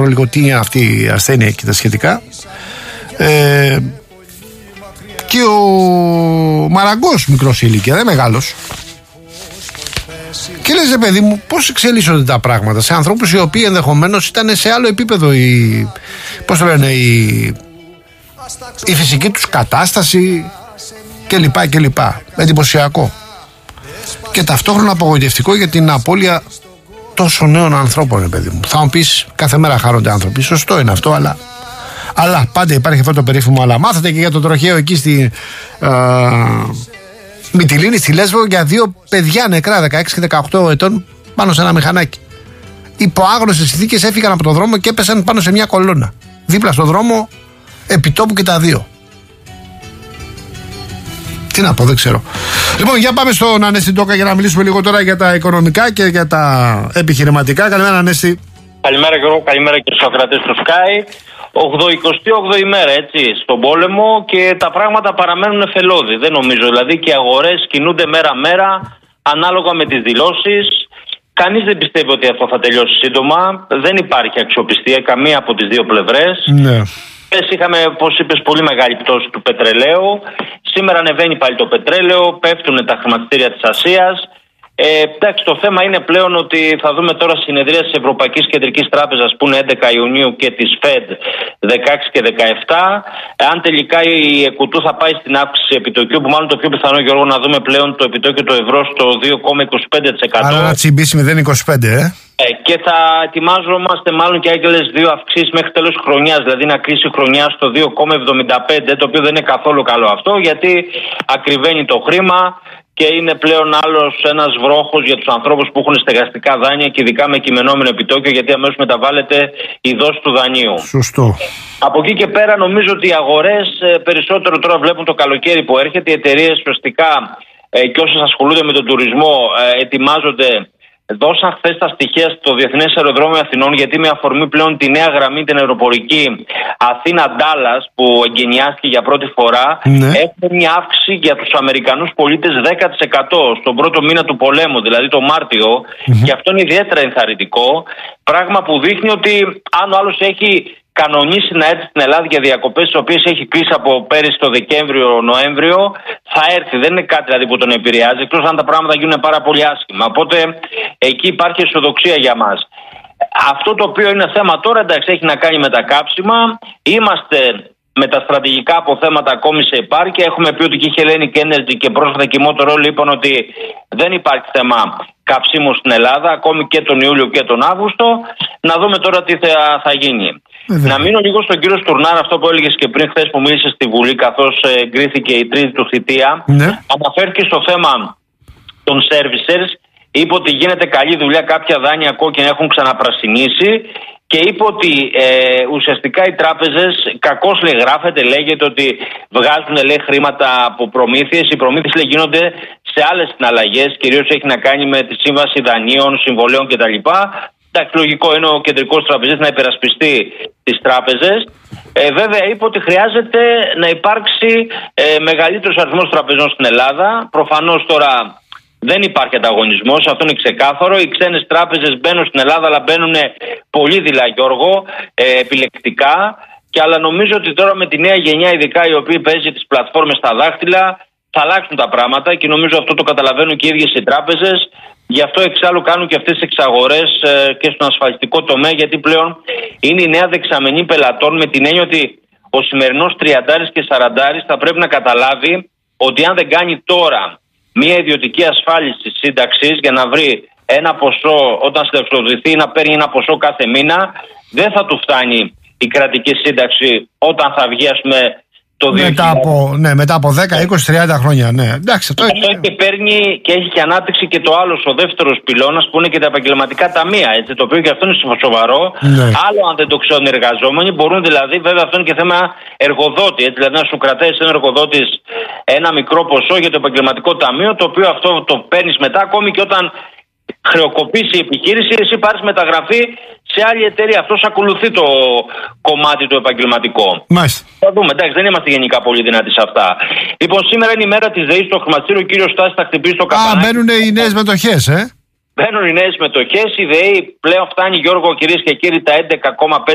λίγο τι είναι αυτή η ασθένεια και τα σχετικά. Και ο Μαραγκός μικρός ηλικία, δεν μεγάλος. Και λες, ρε παιδί μου, πώς εξελίσσονται τα πράγματα σε ανθρώπους οι οποίοι ενδεχομένως ήταν σε άλλο επίπεδο πώς το λένε, η φυσική τους κατάσταση κλπ. Εντυπωσιακό. Και ταυτόχρονα απογοητευτικό για την απώλεια τόσων νέων ανθρώπων, ρε παιδί μου. Θα μου πεις, κάθε μέρα χάνονται άνθρωποι. Σωστό είναι αυτό, αλλά πάντα υπάρχει αυτό το περίφημο αλλά. Μάθατε και για το τροχαίο εκεί στη Μυτιλήνη, στη Λέσβο, για 2 παιδιά νεκρά 16 και 18 ετών πάνω σε ένα μηχανάκι. Υπό άγνωστες συνθήκες έφυγαν από το δρόμο και έπεσαν πάνω σε μια κολόνα. Δίπλα στο δρόμο, επιτόπου και τα 2. Τι να πω, δεν ξέρω. Λοιπόν, για πάμε στον Ανέστη Ντόκα για να μιλήσουμε λίγο τώρα για τα οικονομικά και για τα επιχειρηματικά. Καλημέρα, Ανέστη. Καλημέρα, Γιώργο. Καλημέρα και στους ακροατές του Sky. 28η ημέρα, έτσι, στον πόλεμο και τα πράγματα παραμένουν εφελώδη. Δεν νομίζω. Δηλαδή και οι αγορές κινούνται μέρα-μέρα ανάλογα με τις δηλώσεις. Κανείς δεν πιστεύει ότι αυτό θα τελειώσει σύντομα. Δεν υπάρχει αξιοπιστία καμία από τις δύο πλευρές. Ναι. Είχαμε, όπως είπες, πολύ μεγάλη πτώση του πετρελαίου. Σήμερα ανεβαίνει πάλι το πετρέλαιο, πέφτουν τα χρηματιστήρια της Ασίας. Εντάξει, το θέμα είναι πλέον ότι θα δούμε τώρα συνεδρία της Ευρωπαϊκής Κεντρικής Τράπεζας που είναι 11 Ιουνίου και της ΦΕΔ 16 και 17. Αν τελικά η ΕΚΟΥΤΟΥ θα πάει στην αύξηση επιτοκίου, που μάλλον το πιο πιθανό, Γιώργο, να δούμε πλέον το επιτόκιο του ευρώ στο 2,25%. Άρα να τσιμπήσει 0,25, Και θα ετοιμάζομαστε μάλλον και άγγελες 2 αυξήσεις μέχρι τέλος χρονιάς, δηλαδή να κλείσει η χρονιά στο 2,75, το οποίο δεν είναι καθόλου καλό αυτό, γιατί ακριβένει το χρήμα και είναι πλέον άλλος ένας βρόχος για τους ανθρώπους που έχουν στεγαστικά δάνεια και ειδικά με κειμενόμενο επιτόκιο, γιατί αμέσως μεταβάλλεται η δόση του δανείου. Σωστό. Από εκεί και πέρα νομίζω ότι οι αγορές περισσότερο τώρα βλέπουν το καλοκαίρι που έρχεται, οι εταιρείες ουσιαστικά και όσες ασχολούνται με τον τουρισμό ετοιμάζονται. Δώσαν χθες τα στοιχεία στο Διεθνές Αεροδρόμιο Αθηνών, γιατί με αφορμή πλέον τη νέα γραμμή, την αεροπορική Αθήνα-Ντάλλας, που εγκαινιάστηκε για πρώτη φορά, έχουμε μια αύξηση για τους Αμερικανούς πολίτες 10% στον πρώτο μήνα του πολέμου, δηλαδή το Μάρτιο, και αυτό είναι ιδιαίτερα ενθαρρυντικό. Πράγμα που δείχνει ότι αν ο άλλος έχει κανονίσει να έρθει στην Ελλάδα για διακοπές, τις οποίες έχει κλείσει από πέρυσι το Δεκέμβριο-Νοέμβριο, θα έρθει. Δεν είναι κάτι δηλαδή που τον επηρεάζει, εκτός αν τα πράγματα γίνουν πάρα πολύ άσχημα. Οπότε εκεί υπάρχει αισιοδοξία για μας. Αυτό το οποίο είναι θέμα τώρα, εντάξει, έχει να κάνει με τα κάψιμα. Είμαστε με τα στρατηγικά αποθέματα ακόμη σε επάρκεια. Έχουμε πει ότι και η Hellenic Energy και πρόσφατα και η Motor Oil είπαν ότι δεν υπάρχει θέμα καυσίμου στην Ελλάδα, ακόμη και τον Ιούλιο και τον Αύγουστο. Να δούμε τώρα τι θα γίνει. Να μείνω λίγο στον κύριο Στουρνάρα, αυτό που έλεγες και πριν χθες που μίλησε στη Βουλή, καθώς εγκρίθηκε η τρίτη του θητεία. Αναφέρθηκε στο θέμα των servicers, είπε ότι γίνεται καλή δουλειά, κάποια δάνεια κόκκινα έχουν ξαναπρασινίσει και είπε ότι ουσιαστικά οι τράπεζες, κακώς λέγεται ότι βγάζουν χρήματα από προμήθειες. Οι προμήθειες γίνονται σε άλλες συναλλαγές, κυρίως έχει να κάνει με τη σύμβαση δανείων, συμβολέων κτλ. Εντάξει, λογικό είναι ο κεντρικός τραπεζίτης να υπερασπιστεί τις τράπεζες. Βέβαια είπε ότι χρειάζεται να υπάρξει μεγαλύτερος αριθμός τραπεζών στην Ελλάδα. Προφανώς τώρα δεν υπάρχει ανταγωνισμός, αυτό είναι ξεκάθαρο. Οι ξένες τράπεζες μπαίνουν στην Ελλάδα, αλλά μπαίνουν πολύ δειλά, Γιώργο, επιλεκτικά. Αλλά νομίζω ότι τώρα με τη νέα γενιά, ειδικά η οποία παίζει τις πλατφόρμες στα δάχτυλα, θα αλλάξουν τα πράγματα και νομίζω αυτό το καταλαβαίνουν και οι ίδιες οι τράπεζες. Γι' αυτό εξάλλου κάνουν και αυτές τις εξαγορές και στον ασφαλιστικό τομέα, γιατί πλέον είναι η νέα δεξαμενή πελατών, με την έννοια ότι ο σημερινός 30 και 40 θα πρέπει να καταλάβει ότι αν δεν κάνει τώρα μια ιδιωτική ασφάλιση σύνταξης για να βρει ένα ποσό όταν συνταξιοδοτηθεί, να παίρνει ένα ποσό κάθε μήνα, δεν θα του φτάνει η κρατική σύνταξη όταν θα βγει, ας πούμε, το 2000. Μετά από 10, 20, 30 χρόνια. Ναι. Εντάξει, αυτό και παίρνει και έχει και ανάπτυξη και το άλλο, ο δεύτερος πυλώνας που είναι και τα επαγγελματικά ταμεία. Έτσι, το οποίο και αυτό είναι σοβαρό. Ναι. Άλλο αν δεν το ξέρουν οι εργαζόμενοι, μπορούν δηλαδή, βέβαια αυτό είναι και θέμα εργοδότη. Έτσι, δηλαδή να σου κρατάει ένα εργοδότη ένα μικρό ποσό για το επαγγελματικό ταμείο, το οποίο αυτό το παίρνει μετά, ακόμη και όταν χρεοκοπήσει η επιχείρηση, εσύ πάρεις μεταγραφή σε άλλη εταιρεία. Αυτός ακολουθεί το κομμάτι το επαγγελματικό. Μάλιστα. Θα δούμε. Εντάξει, δεν είμαστε γενικά πολύ δυνατοί σε αυτά. Λοιπόν, σήμερα είναι η μέρα της ΔΕΗ στο χρηματιστήριο. Ο κύριος Στάσης θα χτυπήσει το καμπανάκι. Μπαίνουν οι νέες μετοχές, Μπαίνουν οι νέες μετοχές. Η ΔΕΗ πλέον φτάνει, Γιώργο, κυρίες και κύριοι, τα 11,5